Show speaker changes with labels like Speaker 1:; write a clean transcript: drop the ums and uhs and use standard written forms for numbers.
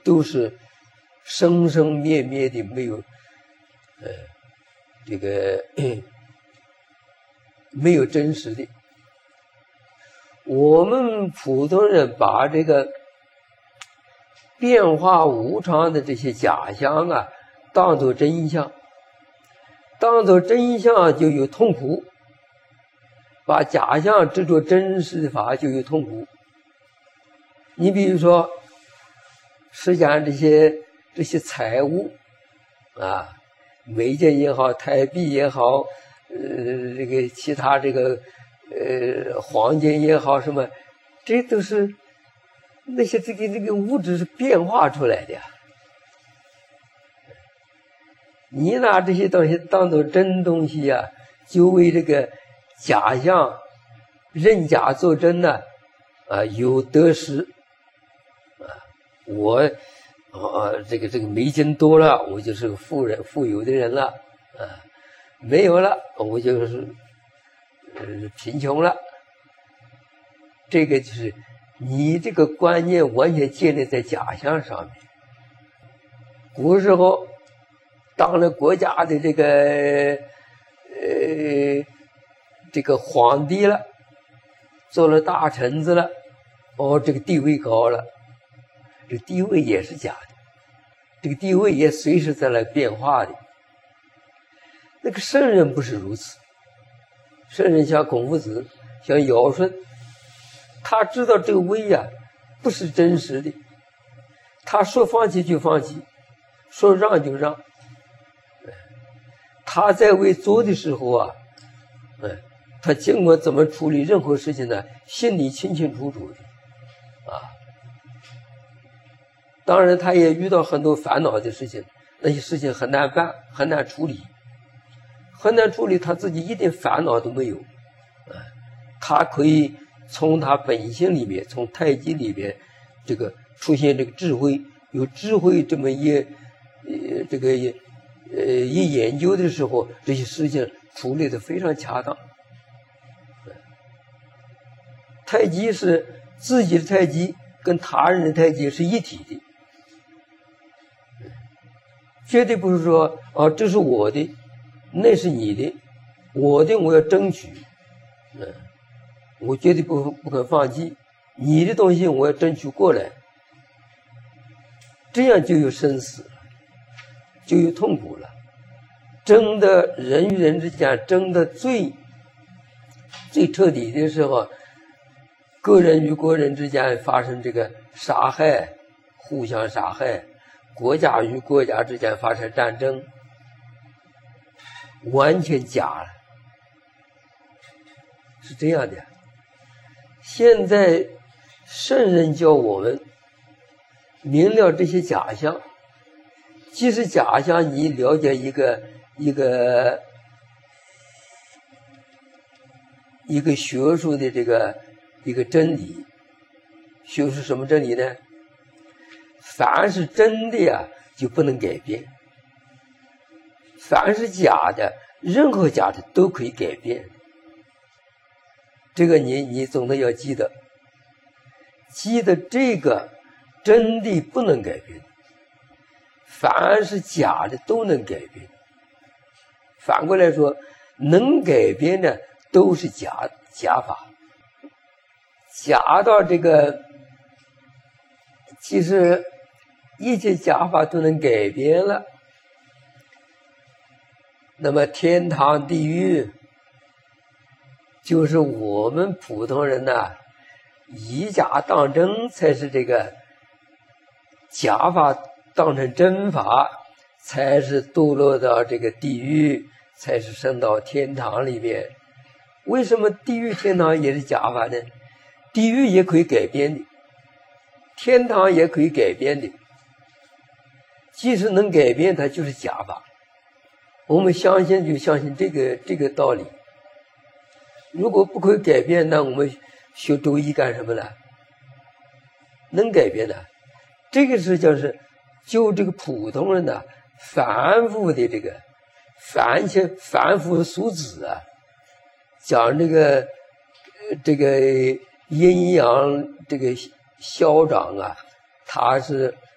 Speaker 1: 都是生生灭灭的，没有这个没有真实的。我们普通人把这个变化无常的这些假象啊当作真相，当作真相就有痛苦，把假象执着真实法就有痛苦。你比如说实际上这些财物啊，美金也好，台币也好，这个其他这个黄金也好，什么，这都是那些这个物质是变化出来的呀。你拿这些东西当做真东西呀，就为这个假象认假作真呢，有得失啊，我这个美金多了，我就是个富有的人了啊，没有了，我就是贫穷了。这个就是你这个观念完全建立在假象上面。古时候当了国家的这个皇帝了，做了大臣子了，这个地位高了，这个地位也是假的，这个地位也随时在那变化的。那个圣人不是如此，圣人像孔夫子，像尧舜，他知道这个位呀不是真实的，他说放弃就放弃，说让就让。他在位做的时候啊，他尽管怎么处理任何事情呢，心里清清楚楚的啊。当然他也遇到很多烦恼的事情，那些事情很难办，很难处理，他自己一点烦恼都没有他可以从他本性里面，从太极里面这个出现这个智慧，有智慧这么一研究的时候，这些事情处理的非常恰当。太极是自己的太极跟他人的太极是一体的，绝对不是说这是我的，那是你的，我的我要争取，我绝对不肯放弃，你的东西我要争取过来，这样就有生死了，就有痛苦了。争的人与人之间争的最彻底的时候，个人与个人之间发生这个杀害，互相杀害，国家与国家之间发生战争，完全假了，是这样的。现在圣人教我们明了这些假象，即使假象你了解一个学术的一个真理，学术什么真理呢？凡是真的呀，就不能改变；凡是假的，任何假的都可以改变。这个你总的要记得这个真的不能改变，凡是假的都能改变。反过来说，能改变的都是假法，假到这个，其实一切假法都能改变了，那么天堂地狱就是我们普通人以假当真，才是这个假法当成真法，才是堕落到这个地狱，才是升到天堂里面。为什么地狱天堂也是假法呢？地狱也可以改变的，天堂也可以改变的，即使能改变，它就是假法。我们相信就相信这个道理。如果不可以改变，那我们学周易干什么呢？能改变的，这个是就这个普通人凡夫的这个凡夫俗子讲这个阴阳这个消长他是